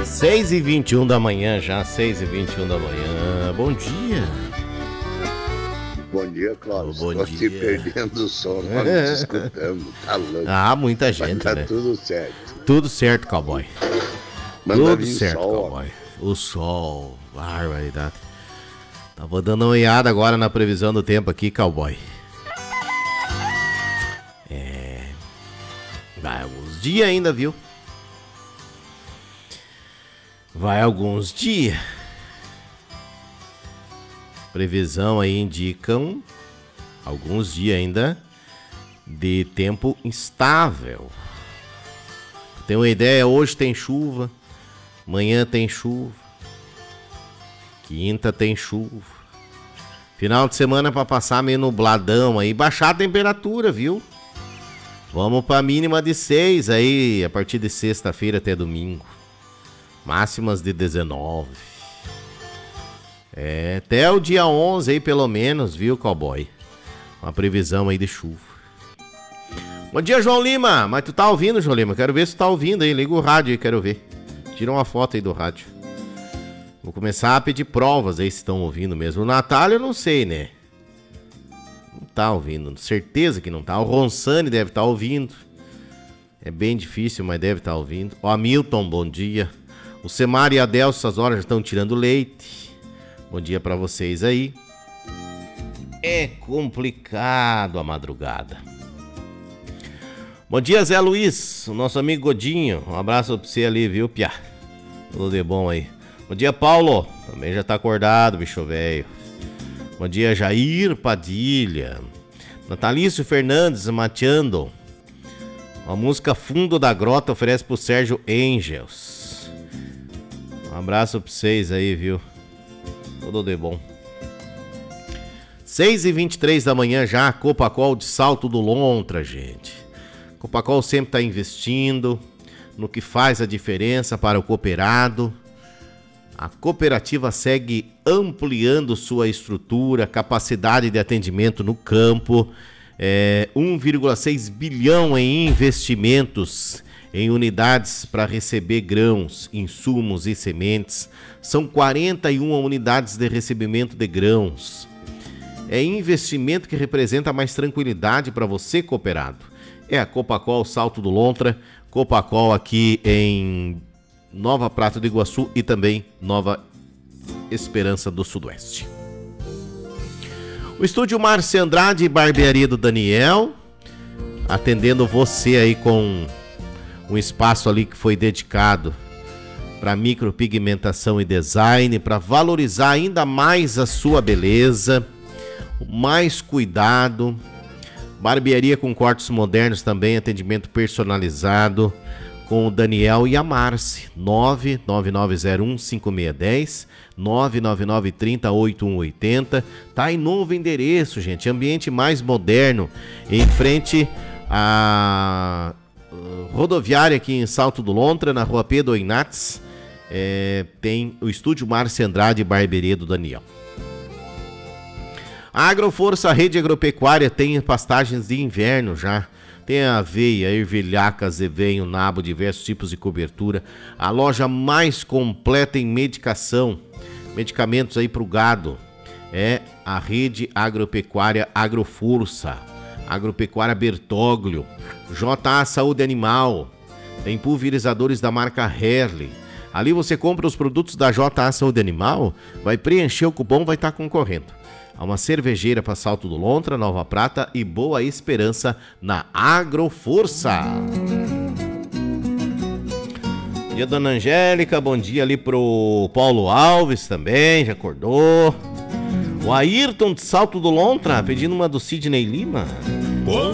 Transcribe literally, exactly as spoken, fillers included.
seis e vinte e um da manhã já, seis e vinte e um da manhã. Bom dia. Bom dia, Cláudio. Bom Estou dia. te perdendo o sono, nós nos escutamos. Tá louco. Ah, muita Mas gente, tá né? tudo certo. Tudo certo, cowboy. Manda Tudo vir certo, sol, cowboy. O sol, barbaridade. Tava dando uma olhada agora na previsão do tempo aqui, cowboy. É... Vai alguns dias ainda, viu? Vai alguns dias. Previsão aí indicam alguns dias ainda de tempo instável. Tem uma ideia, hoje tem chuva, amanhã tem chuva, quinta tem chuva. Final de semana para passar meio nubladão aí, baixar a temperatura, viu? Vamos para mínima de seis aí, a partir de sexta-feira até domingo. Máximas de dezenove. É, até o dia onze aí pelo menos, viu, cowboy? Uma previsão aí de chuva. Bom dia, João Lima. Mas tu tá ouvindo, João Lima? Quero ver se tu tá ouvindo aí. Liga o rádio aí, quero ver. Tira uma foto aí do rádio. Vou começar a pedir provas aí se estão ouvindo mesmo. O Natália eu não sei, né? Não tá ouvindo. Certeza que não tá. O Ronsane deve estar ouvindo. É bem difícil, mas deve estar ouvindo. O Hamilton, bom dia. O Semar e a Adelso, essas horas já estão tirando leite. Bom dia pra vocês aí. É complicado a madrugada. Bom dia, Zé Luiz, o nosso amigo Godinho. Um abraço pra você ali, viu, Piá? Tudo de bom aí. Bom dia, Paulo. Também já tá acordado, bicho velho. Bom dia, Jair Padilha. Natalício Fernandes, mateando. A música Fundo da Grota oferece pro Sérgio Angels. Um abraço pra vocês aí, viu? Tudo de bom. seis e vinte e três da manhã já, Copacol de Salto do Lontra, gente. Copacol sempre está investindo no que faz a diferença para o cooperado. A cooperativa segue ampliando sua estrutura, capacidade de atendimento no campo. É, um vírgula seis bilhão em investimentos em unidades para receber grãos, insumos e sementes. São quarenta e uma unidades de recebimento de grãos. É investimento que representa mais tranquilidade para você, cooperado. É a Copacol Salto do Lontra, Copacol aqui em Nova Prata do Iguaçu e também Nova Esperança do Sudoeste. O estúdio Márcia Andrade e Barbearia do Daniel, atendendo você aí com um espaço ali que foi dedicado para micropigmentação e design, para valorizar ainda mais a sua beleza, mais cuidado. Barbearia com cortes modernos também, atendimento personalizado com o Daniel e a Marci. nove nove nove zero um cinco seis um zero, nove nove nove três zero oito um oito zero. Tá em novo endereço, gente. Ambiente mais moderno, em frente à rodoviária aqui em Salto do Lontra, na rua Pedro Inácio. É, tem o estúdio Márcia Andrade e Barbearia do Daniel. A Agroforça Rede Agropecuária tem pastagens de inverno já. Tem aveia, ervilhaca, zevenho, nabo, diversos tipos de cobertura. A loja mais completa em medicação, medicamentos aí para o gado. É a Rede Agropecuária Agroforça. Agropecuária Bertoglio. J A Saúde Animal. Tem pulverizadores da marca Herley. Ali você compra os produtos da J A Saúde Animal, vai preencher o cupom, vai estar concorrendo. Há uma cervejeira para Salto do Lontra, Nova Prata e Boa Esperança na Agroforça. Bom dia, dona Angélica. Bom dia ali pro Paulo Alves também, já acordou. O Ayrton de Salto do Lontra pedindo uma do Sidney Lima.